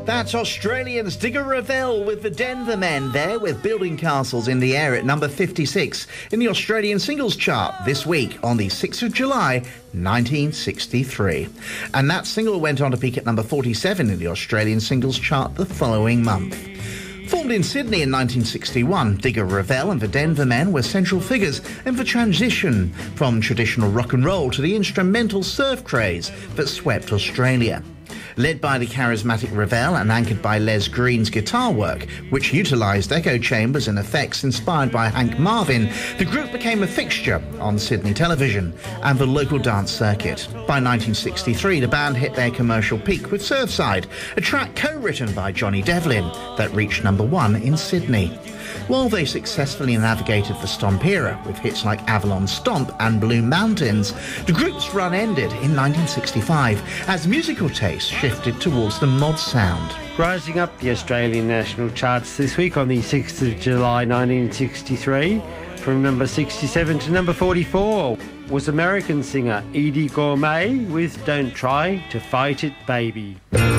That's Australians Digger Revell with the Denver Men there with Building Castles in the Air at number 56 in the Australian singles chart this week on the 6th of July 1963. And that single went on to peak at number 47 in the Australian singles chart the following month. Formed in Sydney in 1961, Digger Revell and the Denver Men were central figures in the transition from traditional rock and roll to the instrumental surf craze that swept Australia. Led by the charismatic Revell and anchored by Les Green's guitar work, which utilised echo chambers and effects inspired by Hank Marvin, the group became a fixture on Sydney television and the local dance circuit. By 1963, the band hit their commercial peak with Surfside, a track co-written by Johnny Devlin that reached number 1 in Sydney. While they successfully navigated the Stomp era with hits like Avalon Stomp and Blue Mountains, the group's run ended in 1965 as musical taste shifted towards the mod sound. Rising up the Australian national charts this week on the 6th of July 1963, from number 67 to number 44, was American singer Eydie Gormé with Don't Try to Fight It, Baby.